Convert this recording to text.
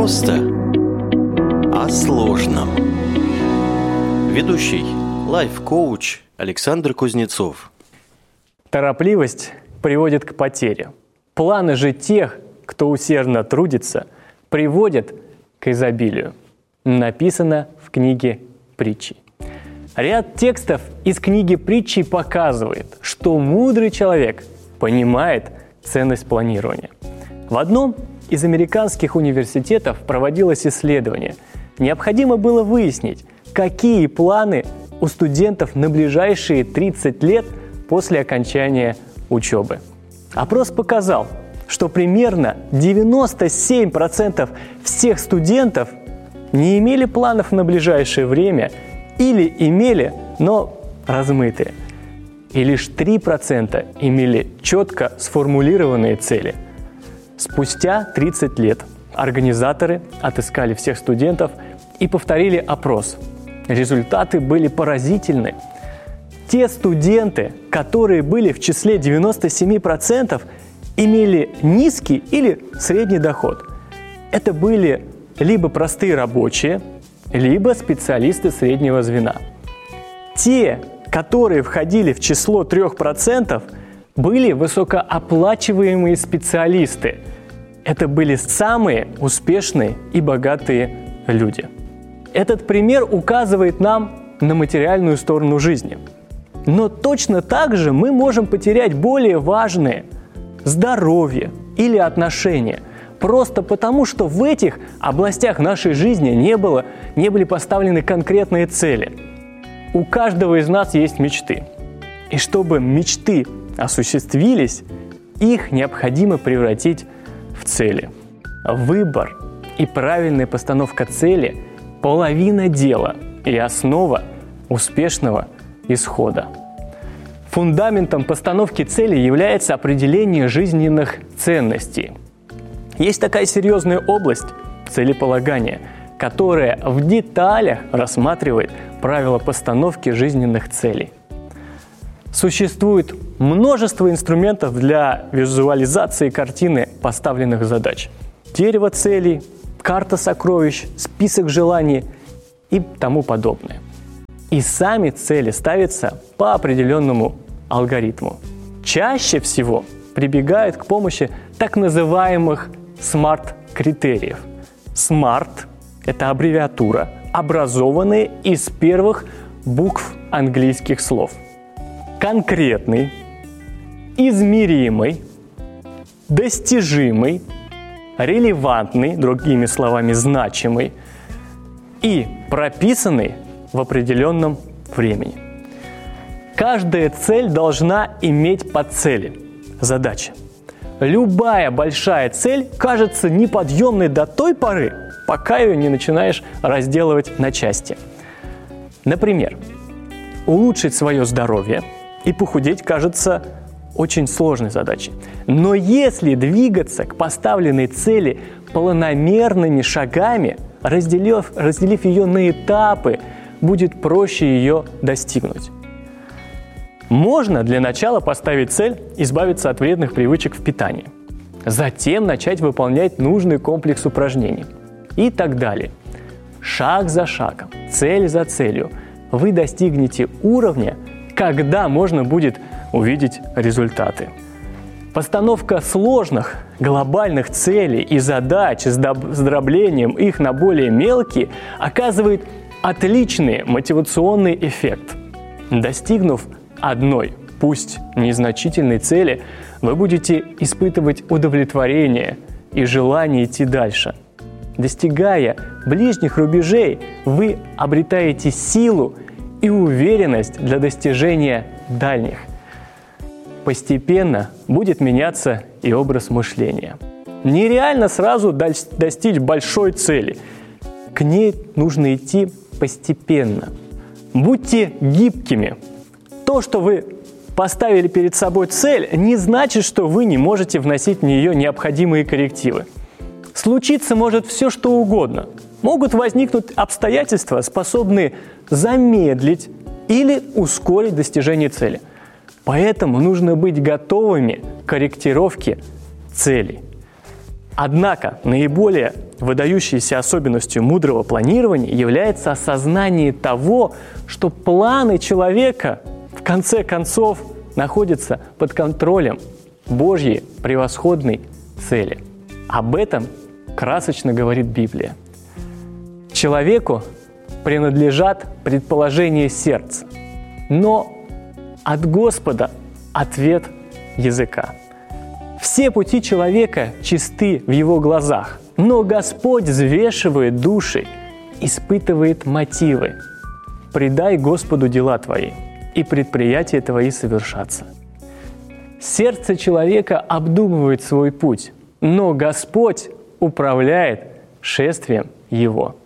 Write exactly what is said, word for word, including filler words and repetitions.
просто о сложном. Ведущий лайф-коуч Александр Кузнецов. Торопливость приводит к потере. Планы же тех, кто усердно трудится, приводят к изобилию. Написано в книге Притчи. Ряд текстов из книги Притчи показывает, что мудрый человек понимает ценность планирования. В одном из американских университетов проводилось исследование. Необходимо было выяснить, какие планы у студентов на ближайшие тридцать лет после окончания учебы. Опрос показал, что примерно девяносто семь процентов всех студентов не имели планов на ближайшее время или имели, но размытые. И лишь три процента имели четко сформулированные цели. Спустя тридцать лет организаторы отыскали всех студентов и повторили опрос. Результаты были поразительны. Те студенты, которые были в числе девяносто семь процентов, имели низкий или средний доход. Это были либо простые рабочие, либо специалисты среднего звена. Те, которые входили в число трех процентов, были высокооплачиваемые специалисты. Это были самые успешные и богатые люди. Этот пример указывает нам на материальную сторону жизни. Но точно так же мы можем потерять более важные – здоровье или отношения – просто потому, что в этих областях нашей жизни не было, не были поставлены конкретные цели. У каждого из нас есть мечты. И чтобы мечты осуществились, их необходимо превратить в цели. Выбор и правильная постановка цели – половина дела и основа успешного исхода. Фундаментом постановки цели является определение жизненных ценностей. Есть такая серьезная область – целеполагания, которая в деталях рассматривает правила постановки жизненных целей. Существует множество инструментов для визуализации картины поставленных задач. Дерево целей, карта сокровищ, список желаний и тому подобное. И сами цели ставятся по определенному алгоритму. Чаще всего прибегают к помощи так называемых смарт-критериев. Смарт – это аббревиатура, образованная из первых букв английских слов. Конкретный, измеримый, достижимый, релевантный, другими словами, значимый и прописанный в определенном времени. Каждая цель должна иметь подцели, задачи. Любая большая цель кажется неподъемной до той поры, пока ее не начинаешь разделывать на части. Например, улучшить свое здоровье и похудеть кажется очень сложной задачей. Но если двигаться к поставленной цели планомерными шагами, разделив, разделив ее на этапы, будет проще ее достигнуть. Можно для начала поставить цель избавиться от вредных привычек в питании, затем начать выполнять нужный комплекс упражнений и так далее. Шаг за шагом, цель за целью вы достигнете уровня, когда можно будет увидеть результаты. Постановка сложных, глобальных целей и задач с дроблением их на более мелкие оказывает отличный мотивационный эффект. Достигнув одной, пусть незначительной цели, вы будете испытывать удовлетворение и желание идти дальше. Достигая ближних рубежей, вы обретаете силу и уверенность для достижения дальних. Постепенно будет меняться и образ мышления. Нереально сразу достичь большой цели. К ней нужно идти постепенно. Будьте гибкими. То, что вы поставили перед собой цель, не значит, что вы не можете вносить в нее необходимые коррективы. Случиться может все, что угодно. Могут возникнуть обстоятельства, способные замедлить или ускорить достижение цели. Поэтому нужно быть готовыми к корректировке целей. Однако наиболее выдающейся особенностью мудрого планирования является осознание того, что планы человека в конце концов находятся под контролем Божьей превосходной цели. Об этом красочно говорит Библия. Человеку принадлежат предположения сердца, но от Господа ответ языка. Все пути человека чисты в его глазах, но Господь взвешивает души, испытывает мотивы. Предай Господу дела твои, и предприятия твои совершатся. Сердце человека обдумывает свой путь, но Господь управляет шествием его.